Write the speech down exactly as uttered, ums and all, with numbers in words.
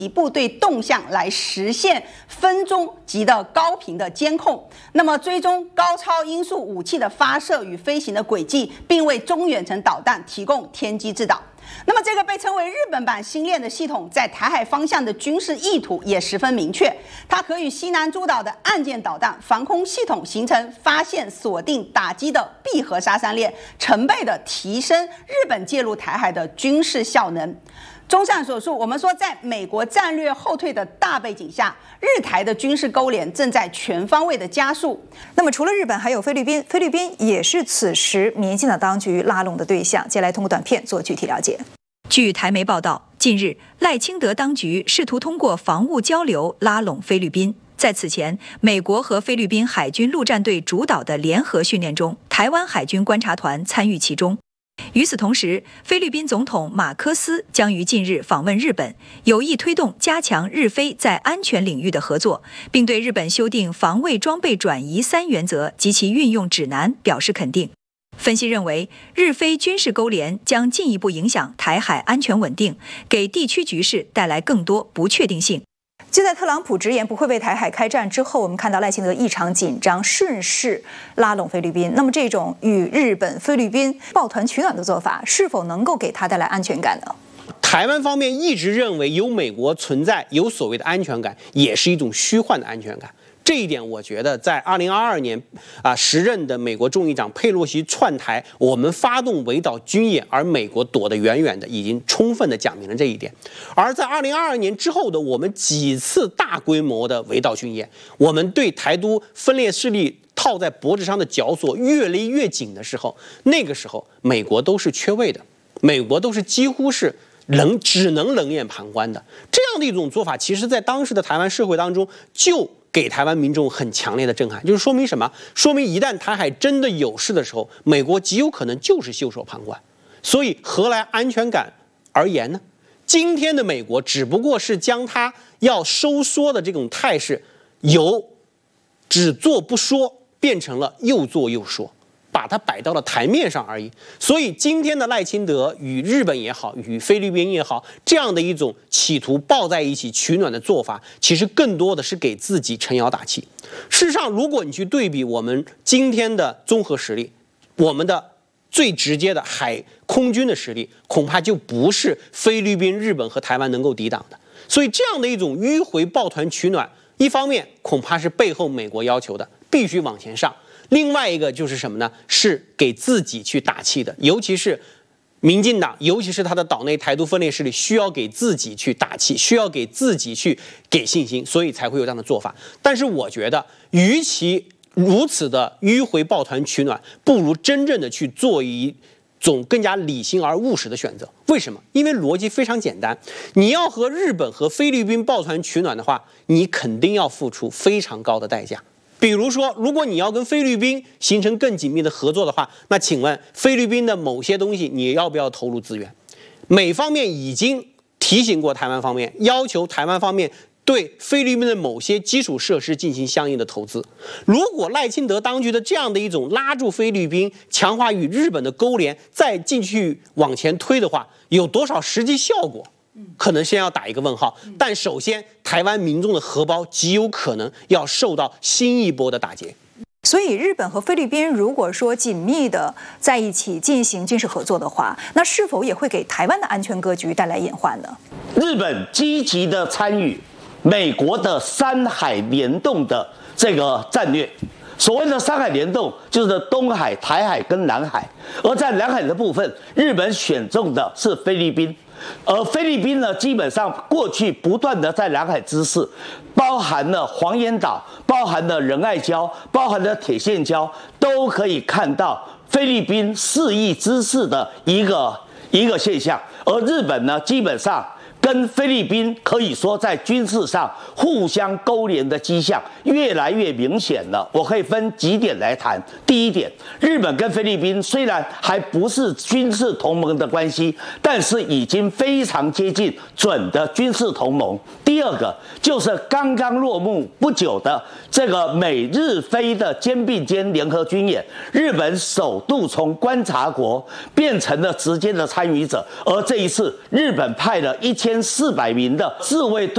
部队动向来实现分钟级的高频的监控，那么追踪高超音速武器的发射与飞行的轨迹，并为中远程导弹提供天基制导。那么这个被称为日本版星链的系统，在台海方向的军事意图也十分明确，它可与西南诸岛的岸舰导弹防空系统形成发现、锁定、打击的闭合杀伤链，成倍的提升日本介入台海的军事效能。综上所述，我们说，在美国战略后退的大背景下，日台的军事勾连正在全方位的加速。 那么，除了日本，还有菲律宾，菲律宾也是此时民进党当局拉拢的对象。接下来通过短片做具体了解。 据台媒报道，近日赖清德当局试图通过防务交流拉拢菲律宾。在此前，美国和菲律宾海军陆战队主导的联合训练中，台湾海军观察团参与其中。与此同时，菲律宾总统马科斯将于近日访问日本，有意推动加强日菲在安全领域的合作，并对日本修订防卫装备转移三原则及其运用指南表示肯定。分析认为，日菲军事勾连将进一步影响台海安全稳定，给地区局势带来更多不确定性。 就在特朗普直言不会为台海开战之后，我们看到赖清德异常紧张，顺势拉拢菲律宾。那么这种与日本、菲律宾抱团取暖的做法，是否能够给他带来安全感呢？ 台湾方面一直认为有美国存在，有所谓的安全感，也是一种虚幻的安全感。这一点，我觉得在二零二二年啊，时任的美国众议长佩洛西窜台，我们发动围岛军演，而美国躲得远远的，已经充分的讲明了这一点。而在二零二二年之后的我们几次大规模的围岛军演，我们对台独分裂势力套在脖子上的绞索越勒越紧的时候，那个时候美国都是缺位的，美国都是几乎是冷只能冷眼旁观的。这样的一种做法，其实在当时的台湾社会当中就给台湾民众很强烈的震撼，就是说明什么？说明一旦台海真的有事的时候，美国极有可能就是袖手旁观。所以何来安全感而言呢？今天的美国只不过是将它要收缩的这种态势，由只做不说变成了又做又说，把它摆到了台面上而已。所以今天的赖清德与日本也好，与菲律宾也好，这样的一种企图抱在一起取暖的做法，其实更多的是给自己撑腰打气。事实上，如果你去对比我们今天的综合实力，我们的最直接的海空军的实力，恐怕就不是菲律宾、日本和台湾能够抵挡的。所以这样的一种迂回抱团取暖，一方面恐怕是背后美国要求的，必须往前上。另外一个就是什么呢？是给自己去打气的，尤其是民进党，尤其是他的岛内台独分裂势力，需要给自己去打气，需要给自己去给信心，所以才会有这样的做法。但是我觉得，与其如此的迂回抱团取暖，不如真正的去做一种更加理性而务实的选择。为什么？因为逻辑非常简单，你要和日本和菲律宾抱团取暖的话，你肯定要付出非常高的代价。比如说，如果你要跟菲律宾形成更紧密的合作的话，那请问菲律宾的某些东西你要不要投入资源？美方面已经提醒过台湾方面，要求台湾方面对菲律宾的某些基础设施进行相应的投资。如果赖清德当局的这样的一种拉住菲律宾、强化与日本的勾连，再继续往前推的话，有多少实际效果？可能先要打一个问号。但首先，台湾民众的荷包极有可能要受到新一波的打击。 所以，日本和菲律宾如果说紧密的在一起进行军事合作的话，那是否也会给台湾的安全格局带来隐患呢？ 日本积极的参与美国的三海联动的这个战略。所谓的三海联动，就是东海、台海跟南海。而在南海的部分，日本选中的是菲律宾。而菲律宾呢，基本上过去不断的在南海之事，包含了黄岩岛，包含了仁爱礁，包含了铁线礁，都可以看到菲律宾肆意之事的一个一个现象。而日本呢，基本上跟菲律宾可以说在军事上互相勾连的迹象越来越明显了。我可以分几点来谈。第一点，日本跟菲律宾虽然还不是军事同盟的关系，但是已经非常接近准的军事同盟。第二个就是刚刚落幕不久的这个美日菲的肩并肩联合军演，日本首度从观察国变成了直接的参与者，而这一次日本派了一千四百名的自卫队